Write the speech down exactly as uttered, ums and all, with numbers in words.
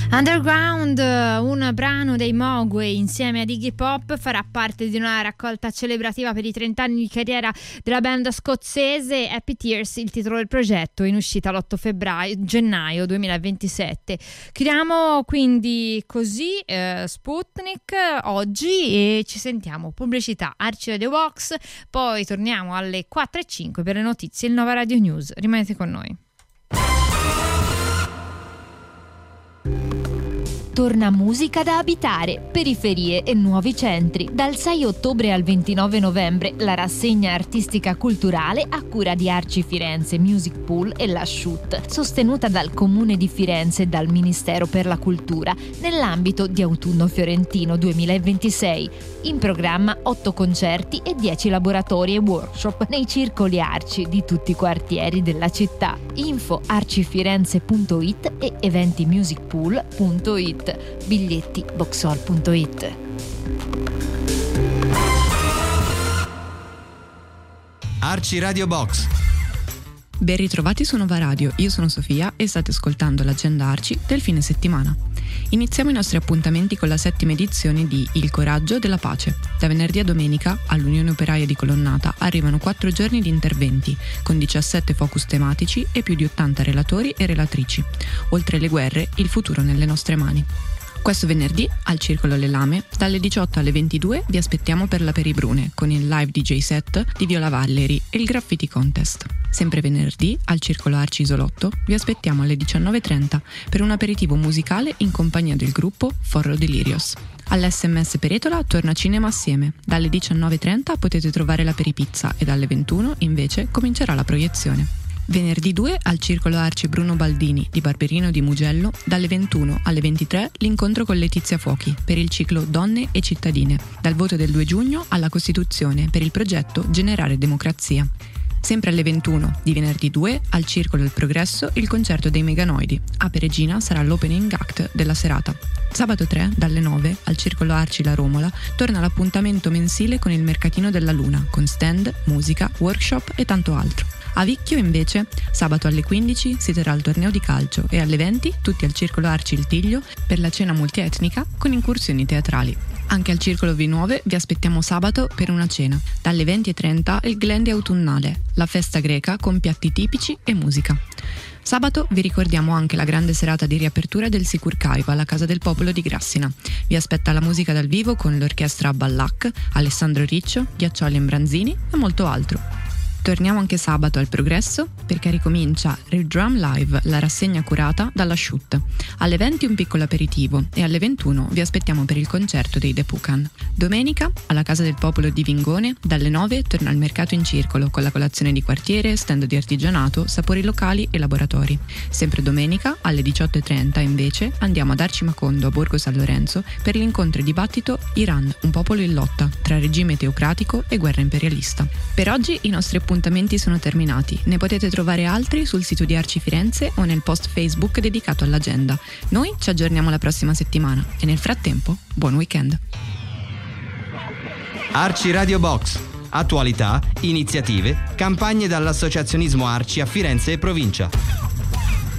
Underground, un brano dei Mogwai insieme ad Iggy Pop, farà parte di una raccolta celebrativa per i trent'anni di carriera della band scozzese. Happy Tears, il titolo del progetto, in uscita l'otto febbraio gennaio duemilaventisette. Chiudiamo quindi così eh, Sputnik oggi e ci sentiamo pubblicità, Arci Radio Box, poi torniamo alle quattro e cinque per le notizie, il Nova Radio News. Rimanete con noi. Torna musica da abitare, periferie e nuovi centri. Dal sei ottobre al ventinove novembre la rassegna artistica culturale a cura di Arci Firenze Music Pool e la Shoot, sostenuta dal Comune di Firenze e dal Ministero per la Cultura nell'ambito di Autunno Fiorentino duemilaventisei. In programma otto concerti e dieci laboratori e workshop nei circoli Arci di tutti i quartieri della città. Info arcifirenze punto it e eventimusicpool punto it. Biglietti boxhall punto it. Arci Radio Box. Ben ritrovati su Nova Radio, io sono Sofia e state ascoltando l'agenda Arci del fine settimana. Iniziamo i nostri appuntamenti con la settima edizione di Il Coraggio della Pace. Da venerdì a domenica all'Unione Operaia di Colonnata arrivano quattro giorni di interventi, con diciassette focus tematici e più di ottanta relatori e relatrici. Oltre alle guerre, il futuro nelle nostre mani. Questo venerdì, al Circolo Le Lame, dalle diciotto alle ventidue vi aspettiamo per la Peribrune, con il live D J set di Viola Valleri e il Graffiti Contest. Sempre venerdì, al Circolo Arci Isolotto, vi aspettiamo alle diciannove e trenta per un aperitivo musicale in compagnia del gruppo Forro Delirios. All'S M S Peretola torna Cinema Assieme. Dalle diciannove e trenta potete trovare la peripizza e dalle ventuno, invece, comincerà la proiezione. Venerdì due al Circolo Arci Bruno Baldini di Barberino di Mugello, dalle ventuno alle ventitré l'incontro con Letizia Fuochi per il ciclo Donne e Cittadine, dal voto del due giugno alla Costituzione per il progetto Generare Democrazia. Sempre alle ventuno di venerdì due al Circolo del Progresso il concerto dei Meganoidi. A Peregina sarà l'opening act della serata. Sabato tre dalle nove al Circolo Arci La Romola torna l'appuntamento mensile con il Mercatino della Luna, con stand, musica, workshop e tanto altro. A Vicchio, invece, sabato alle quindici si terrà il torneo di calcio e alle venti tutti al Circolo Arci Il Tiglio per la cena multietnica con incursioni teatrali. Anche al Circolo Vinuove vi aspettiamo sabato per una cena. Dalle venti e trenta il Glendi Autunnale, la festa greca con piatti tipici e musica. Sabato vi ricordiamo anche la grande serata di riapertura del Sicurcaivo alla Casa del Popolo di Grassina. Vi aspetta la musica dal vivo con l'orchestra Ballac, Alessandro Riccio, Ghiaccioli Embranzini e molto altro. Torniamo anche sabato al Progresso perché ricomincia Real Drum Live, la rassegna curata dalla Shoot. Alle venti un piccolo aperitivo e alle ventuno vi aspettiamo per il concerto dei The Pucan. Domenica, alla Casa del Popolo di Vingone, dalle nove torna il mercato in circolo con la colazione di quartiere, stand di artigianato, sapori locali e laboratori. Sempre domenica, alle diciotto e trenta invece, andiamo ad Arcimacondo a Borgo San Lorenzo per l'incontro e dibattito Iran, un popolo in lotta, tra regime teocratico e guerra imperialista. Per oggi i nostri appuntamenti appuntamenti sono terminati. Ne potete trovare altri sul sito di Arci Firenze o nel post Facebook dedicato all'agenda. Noi ci aggiorniamo la prossima settimana e nel frattempo, buon weekend. Arci Radio Box. Attualità, iniziative, campagne dall'associazionismo Arci a Firenze e provincia.